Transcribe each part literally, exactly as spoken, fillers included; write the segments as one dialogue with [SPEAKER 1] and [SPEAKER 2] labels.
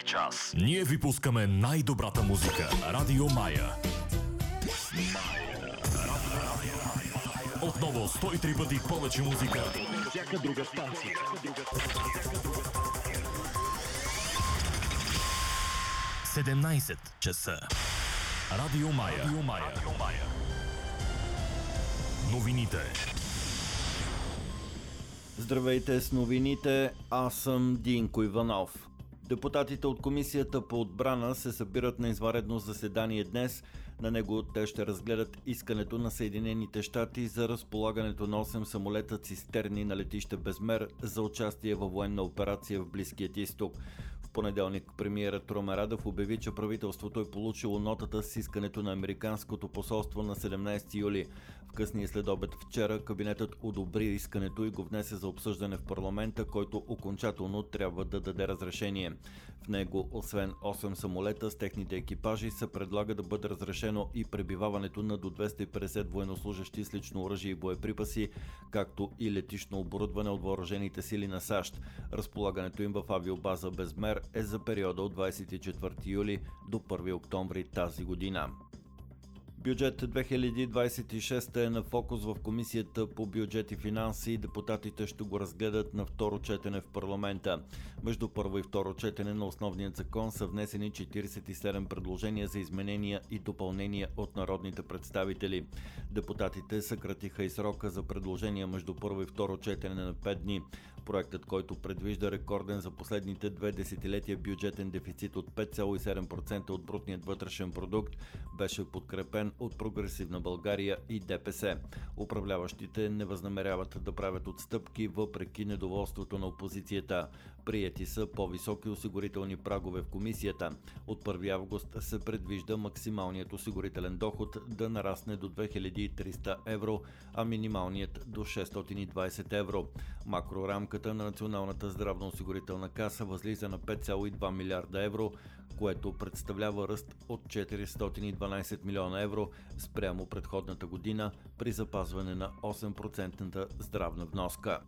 [SPEAKER 1] час ние ви пускаме най-добрата музика. Радио Мая. Отново сто и три пъти повече музика. Всяка друга станция. седемнайсет часа. Радио Мая. Радио Мая. Радио Мая. Новините.
[SPEAKER 2] Здравейте с новините, аз съм Динко Иванов. Депутатите от Комисията по отбрана се събират на извънредно заседание днес. На него те ще разгледат искането на Съединените щати за разполагането на осем самолета цистерни на летище Безмер за участие във военна операция в Близкият изток. В понеделник премиерът Румен Радев обяви, че правителството е получило нотата с искането на Американското посолство на седемнайсети юли. В късния следобед вчера кабинетът одобри искането и го внесе за обсъждане в парламента, който окончателно трябва да даде разрешение. В него, освен осем самолета с техните екипажи, се предлага да бъде разрешено и пребиваването на до двеста и петдесет военнослужещи с лично оръжие и боеприпаси, както и летищно оборудване от въоръжените сили на САЩ. Разполагането им в авиобаза Безмер е за периода от двайсет и четвърти юли до първи октомври тази година. Бюджет две хиляди двайсет и шеста е на фокус в Комисията по бюджет и финанси и депутатите ще го разгледат на второ четене в парламента. Между първо и второ четене на основният закон са внесени четирийсет и седем предложения за изменения и допълнения от народните представители. Депутатите съкратиха и срока за предложения между първо и второ четене на пет дни. Проектът, който предвижда рекорден за последните две десетилетия бюджетен дефицит от пет цяло и седем процента от брутният вътрешен продукт, беше подкрепен от Прогресивна България и ДПС. Управляващите не възнамеряват да правят отстъпки въпреки недоволството на опозицията. Приети са по-високи осигурителни прагове в комисията. От първи август се предвижда максималният осигурителен доход да нарасне до две хиляди и триста евро, а минималният до шестстотин и двайсет евро. Макрорамката на Националната здравноосигурителна каса възлиза на пет цяло и два милиарда евро, което представлява ръст от четиристотин и дванайсет милиона евро спрямо предходната година при запазване на осем процента здравна вноска.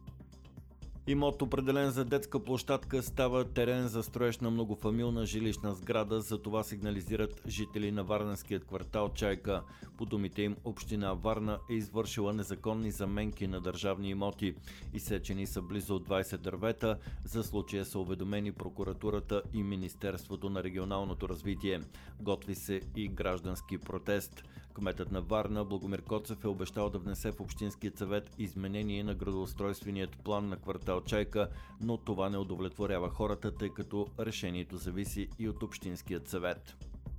[SPEAKER 2] Имот, определен за детска площадка, става терен за строеж на многофамилна жилищна сграда, за това сигнализират жители на варненският квартал Чайка. По думите им, община Варна е извършила незаконни заменки на държавни имоти. Изсечени са близо двайсет дървета. За случая са уведомени прокуратурата и Министерството на регионалното развитие. Готви се и граждански протест. Кметът на Варна Благомир Коцев е обещал да внесе в Общинският съвет изменение на градоустройственият план на квартал Чайка, но това не удовлетворява хората, тъй като решението зависи и от Общинският съвет.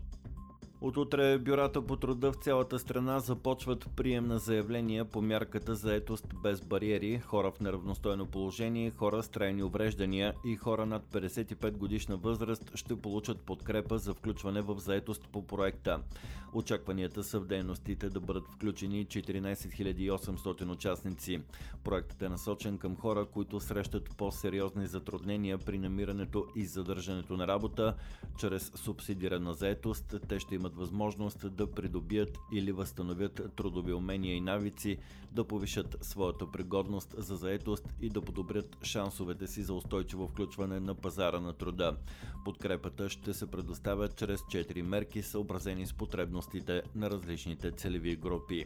[SPEAKER 2] От утре бюрата по труда в цялата страна започват прием на заявления по мярката заетост без бариери, хора в неравностойно положение, хора с трайни увреждания и хора над петдесет и пет годишна възраст ще получат подкрепа за включване в заетост по проекта. Очакванията са в дейностите да бъдат включени четиринайсет хиляди и осемстотин участници. Проектът е насочен към хора, които срещат по-сериозни затруднения при намирането и задържането на работа. Чрез субсидирана заетост те ще имат възможност да придобият или възстановят трудови умения и навици, да повишат своята пригодност за заетост и да подобрят шансовете си за устойчиво включване на пазара на труда. Подкрепата ще се предоставя чрез четири мерки, съобразени с потребностите на различните целеви групи.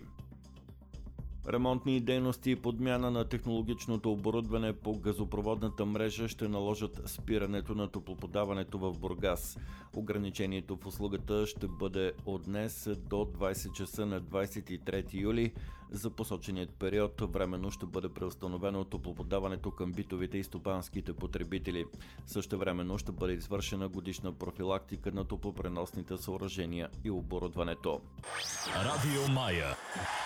[SPEAKER 2] Ремонтни дейности и подмяна на технологичното оборудване по газопроводната мрежа ще наложат спирането на топлоподаването в Бургас. Ограничението в услугата ще бъде от днес до двайсет часа на двайсет и трети юли. За посоченият период временно ще бъде преустановено топлоподаването към битовите и стопанските потребители. Същевременно ще бъде извършена годишна профилактика на топлопреносните съоръжения и оборудването.
[SPEAKER 1] Радио Мая.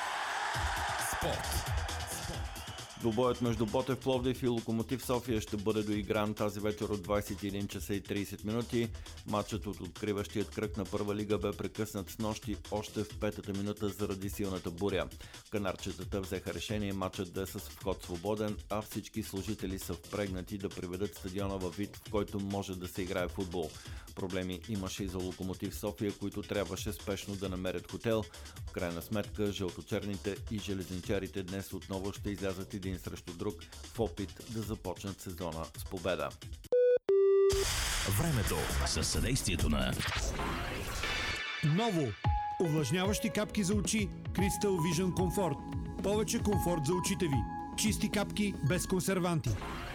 [SPEAKER 1] Спорт.
[SPEAKER 2] Двубоят между Ботев Пловдив и Локомотив София ще бъде доигран тази вечер от двайсет и един часа и трийсет минути. Матчът от откриващият кръг на първа лига бе прекъснат с нощи още в петата минута заради силната буря. Канарчетата взеха решение матчът да е с вход свободен, а всички служители са впрегнати да приведат стадиона във вид, в който може да се играе футбол. Проблеми имаше и за Локомотив София, които трябваше спешно да намерят хотел. В крайна сметка, жълточерните и железничарите днес отново ще излязат един срещу друг в опит да започнат сезона с победа.
[SPEAKER 1] Времето със съдействието на
[SPEAKER 3] Ново! Увлажняващи капки за очи Crystal Vision Comfort. Повече комфорт за очите ви. Чисти капки без консерванти.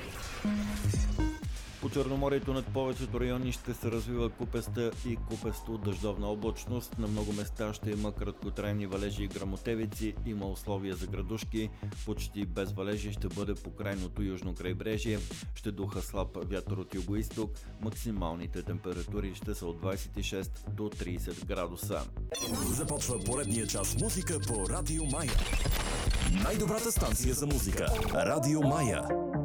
[SPEAKER 2] По Черноморието над повечето райони ще се развива купеста и купесто дъждовна облачност. На много места ще има краткотрайни валежи и гръмотевици. Има условия за градушки. Почти без валежи ще бъде по крайното южно крайбрежие. Ще духа слаб вятър от югоизток. Максималните температури ще са от двадесет и шест до тридесет градуса.
[SPEAKER 1] Започва поредния час музика по Радио Мая. Най-добрата станция за музика. Радио Мая.